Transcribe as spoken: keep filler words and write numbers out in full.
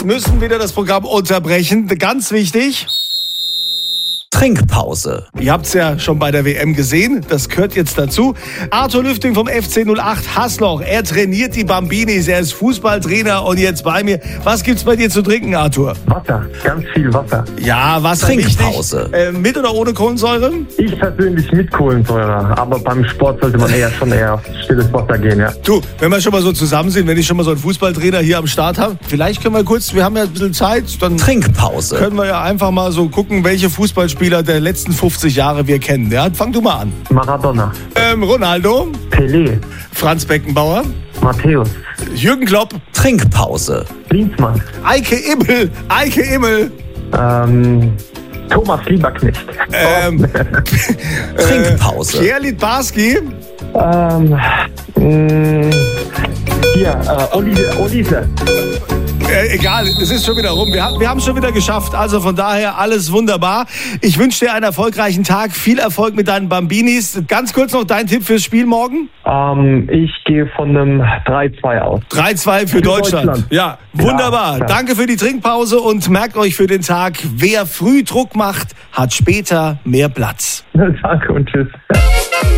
müssen wieder das Programm unterbrechen. Ganz wichtig. Trinkpause. Ihr habt es ja schon bei der W M gesehen, das gehört jetzt dazu. Arthur Lüfting vom F C null acht Hasloch, er trainiert die Bambinis, er ist Fußballtrainer und jetzt bei mir. Was gibt's bei dir zu trinken, Arthur? Wasser, ganz viel Wasser. Ja, Wasser Trinkpause. wichtig. Äh, mit oder ohne Kohlensäure? Ich persönlich mit Kohlensäure, aber beim Sport sollte man eher schon eher auf stilles Wasser gehen, ja. Du, wenn wir schon mal so zusammen sind, wenn ich schon mal so einen Fußballtrainer hier am Start habe, vielleicht können wir kurz, wir haben ja ein bisschen Zeit, dann Trinkpause. können wir ja einfach mal so gucken, welche Fußballspieler der letzten fünfzig Jahre wir kennen. Ja, fang du mal an. Maradona, Ähm, Ronaldo, Pelé, Franz Beckenbauer, Matthäus, Jürgen Klopp, Trinkpause. Klinsmann, Eike Immel, Eike Immel, ähm, Thomas Lieberknecht, ähm, Trinkpause. Pierre Littbarski, ähm, mh, hier, äh, Olise, Olise. äh, egal, es ist schon wieder rum. Wir, haben- wir haben es schon wieder geschafft. Also von daher alles wunderbar. Ich wünsche dir einen erfolgreichen Tag. Viel Erfolg mit deinen Bambinis. Ganz kurz noch dein Tipp fürs Spiel morgen. Ähm, ich gehe von einem drei zwei aus. drei zwei für, Für Deutschland. Deutschland. Ja, wunderbar. Ja, klar. Danke für die Trinkpause und merkt euch für den Tag, wer früh Druck macht, hat später mehr Platz. Danke und tschüss.